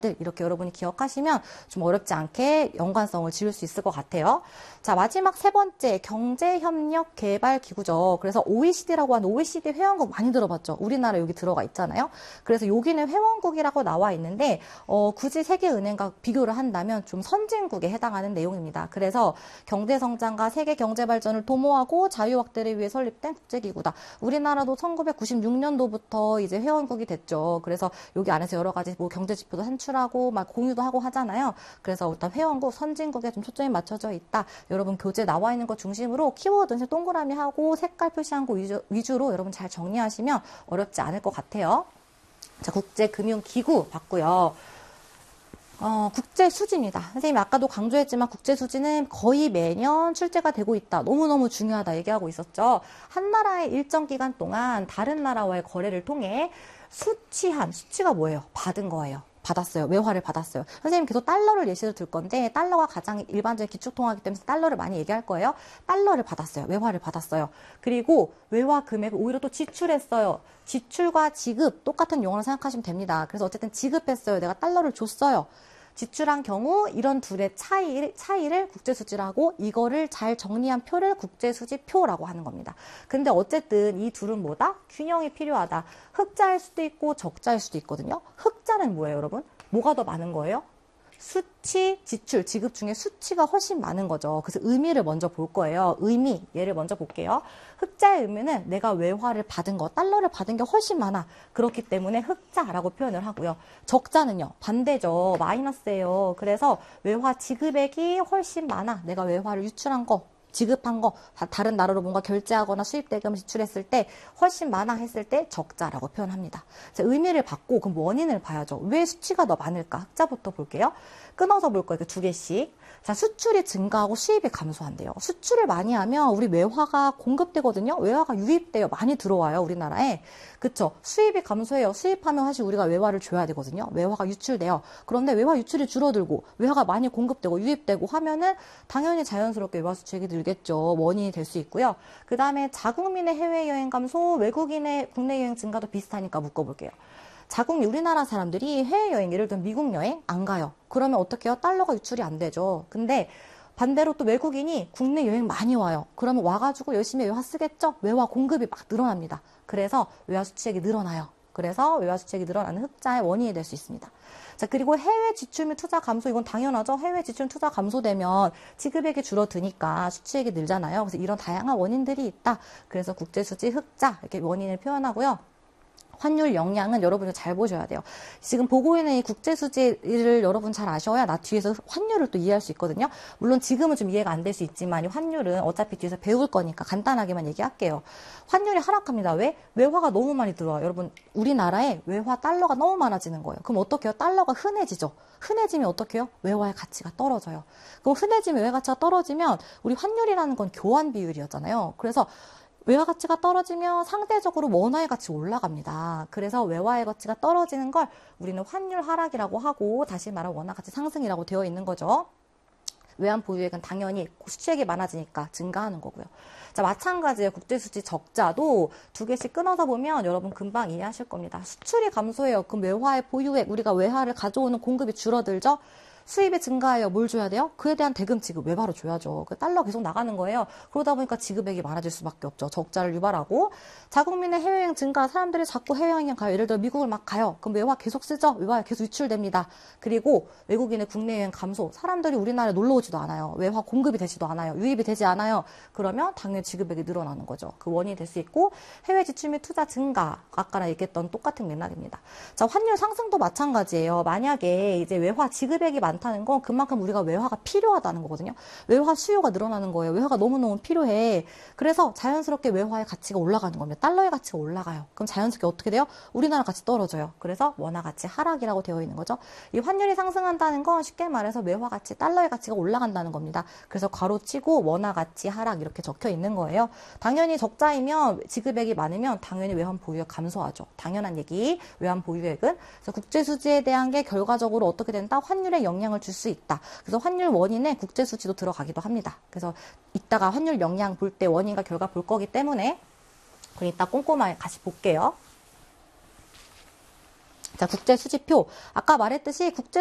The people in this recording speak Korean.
이렇게 여러분이 기억하시면 좀 어렵지 않게 연관성을 지을 수 있을 것 같아요. 자, 마지막 세 번째, 경제협력개발기구죠. 그래서 OECD라고 하는 OECD 회원국 많이 들어봤죠. 우리나라 여기 들어가 있잖아요. 그래서 여기는 회원국이라고 나와 있는데 굳이 세계은행과 비교를 한다면 좀 선진국에 해당하는 내용입니다. 그래서 경제성장과 세계 경제발전을 도모하고 자유확대를 위해 설립된 국제기구다. 우리나라도 1996년도부터 이제 회원국이 됐죠. 그래서 여기 안에서 여러 가지 뭐 경제지표도 산출하고 막 공유도 하고 하잖아요. 그래서 일단 회원국, 선진국에 좀 초점이 맞춰져 있다. 여러분 교재 나와 있는 것 중심으로 키워드는 동그라미 하고 색깔 표시한 거 위주로 여러분 잘 정리하시면 어렵지 않을 것 같아요. 자, 국제금융기구 봤고요. 국제수지입니다. 선생님이 아까도 강조했지만 국제수지는 거의 매년 출제가 되고 있다. 너무너무 중요하다 얘기하고 있었죠. 한 나라의 일정 기간 동안 다른 나라와의 거래를 통해 수치가 뭐예요? 받은 거예요. 받았어요. 외화를 받았어요. 선생님 계속 달러를 예시로 들 건데 달러가 가장 일반적인 기축통화이기 때문에 달러를 많이 얘기할 거예요. 달러를 받았어요. 외화를 받았어요. 그리고 외화 금액을 오히려 또 지출했어요. 지출과 지급 똑같은 용어로 생각하시면 됩니다. 그래서 어쨌든 지급했어요. 내가 달러를 줬어요. 지출한 경우 이런 둘의 차이를 국제수지라고 이거를 잘 정리한 표를 국제수지표라고 하는 겁니다. 근데 어쨌든 이 둘은 뭐다? 균형이 필요하다. 흑자일 수도 있고 적자일 수도 있거든요. 흑자는 뭐예요, 여러분? 뭐가 더 많은 거예요? 수치, 지출, 지급 중에 수치가 훨씬 많은 거죠. 그래서 의미를 먼저 볼 거예요. 의미, 얘를 먼저 볼게요. 흑자의 의미는 내가 외화를 받은 거, 달러를 받은 게 훨씬 많아. 그렇기 때문에 흑자라고 표현을 하고요. 적자는요, 반대죠. 마이너스예요. 그래서 외화 지급액이 훨씬 많아. 내가 외화를 유출한 거, 지급한 거, 다른 나라로 뭔가 결제하거나 수입 대금을 지출했을 때 훨씬 많아 했을 때 적자라고 표현합니다. 자, 의미를 받고 그럼 원인을 봐야죠. 왜 수치가 더 많을까? 흑자부터 볼게요. 끊어서 볼 거예요. 두 개씩. 자, 수출이 증가하고 수입이 감소한대요. 수출을 많이 하면 우리 외화가 공급되거든요. 외화가 유입돼요. 많이 들어와요, 우리나라에. 그쵸? 수입이 감소해요. 수입하면 사실 우리가 외화를 줘야 되거든요. 외화가 유출돼요. 그런데 외화 유출이 줄어들고 외화가 많이 공급되고 유입되고 하면은 당연히 자연스럽게 외화 수출이 늘겠죠. 원인이 될 수 있고요. 그 다음에 자국민의 해외여행 감소, 외국인의 국내 여행 증가도 비슷하니까 묶어볼게요. 우리나라 사람들이 해외여행, 예를 들면 미국 여행 안 가요. 그러면 어떻게 해요? 달러가 유출이 안 되죠. 근데 반대로 또 외국인이 국내 여행 많이 와요. 그러면 와가지고 열심히 외화 쓰겠죠? 외화 공급이 막 늘어납니다. 그래서 외화 수출액이 늘어나요. 그래서 외화 수출액이 늘어나는 흑자의 원인이 될 수 있습니다. 자, 그리고 해외 지출 및 투자 감소, 이건 당연하죠. 해외 지출 투자 감소되면 지급액이 줄어드니까 수출액이 늘잖아요. 그래서 이런 다양한 원인들이 있다. 그래서 국제수지 흑자 이렇게 원인을 표현하고요. 환율 영향은 여러분이 잘 보셔야 돼요. 지금 보고 있는 이 국제수지를 여러분 잘 아셔야 나 뒤에서 환율을 또 이해할 수 있거든요. 물론 지금은 좀 이해가 안 될 수 있지만 이 환율은 어차피 뒤에서 배울 거니까 간단하게만 얘기할게요. 환율이 하락합니다. 왜? 외화가 너무 많이 들어와요. 여러분 우리나라에 외화 달러가 너무 많아지는 거예요. 그럼 어떻게 해요? 달러가 흔해지죠. 흔해지면 어떻게 해요? 외화의 가치가 떨어져요. 그럼 흔해지면 외화 가치가 떨어지면 우리 환율이라는 건 교환 비율이었잖아요. 그래서 외화 가치가 떨어지면 상대적으로 원화의 가치 올라갑니다. 그래서 외화의 가치가 떨어지는 걸 우리는 환율 하락이라고 하고 다시 말하면 원화 가치 상승이라고 되어 있는 거죠. 외환 보유액은 당연히 수출액이 많아지니까 증가하는 거고요. 자, 마찬가지예요. 국제수지 적자도 두 개씩 끊어서 보면 여러분 금방 이해하실 겁니다. 수출이 감소해요. 그럼 외화의 보유액, 우리가 외화를 가져오는 공급이 줄어들죠? 수입이 증가해요. 뭘 줘야 돼요? 그에 대한 대금 지급 외화로 줘야죠. 그 달러 계속 나가는 거예요. 그러다 보니까 지급액이 많아질 수밖에 없죠. 적자를 유발하고 자국민의 해외여행 증가, 사람들이 자꾸 해외여행 가요. 예를 들어 미국을 막 가요. 그럼 외화 계속 쓰죠. 외화 계속 유출됩니다. 그리고 외국인의 국내 여행 감소, 사람들이 우리나라에 놀러 오지도 않아요. 외화 공급이 되지도 않아요. 유입이 되지 않아요. 그러면 당연히 지급액이 늘어나는 거죠. 그 원인이 될 수 있고 해외 지출 및 투자 증가, 아까 얘기했던 똑같은 맥락입니다. 자, 환율 상승도 마찬가지예요. 만약에 이제 외화 지급액이 많다는 건 그만큼 우리가 외화가 필요하다는 거거든요. 외화 수요가 늘어나는 거예요. 외화가 너무너무 필요해. 그래서 자연스럽게 외화의 가치가 올라가는 겁니다. 달러의 가치가 올라가요. 그럼 자연스럽게 어떻게 돼요? 우리나라 가치 떨어져요. 그래서 원화 가치 하락이라고 되어 있는 거죠. 이 환율이 상승한다는 건 쉽게 말해서 외화 가치, 달러의 가치가 올라간다는 겁니다. 그래서 괄호치고 원화 가치 하락 이렇게 적혀 있는 거예요. 당연히 적자이면 지급액이 많으면 당연히 외환 보유액 감소하죠. 당연한 얘기. 외환 보유액은 그래서 국제수지에 대한 게 결과적으로 어떻게 된다? 환율에 영향을 줄 수 있다. 그래서 환율 원인에 국제수지도 들어가기도 합니다. 그래서 이따가 환율 영향 볼 때 원인과 결과 볼 거기 때문에 그럼 이따 꼼꼼하게 같이 볼게요. 자, 국제 수지표. 아까 말했듯이 국제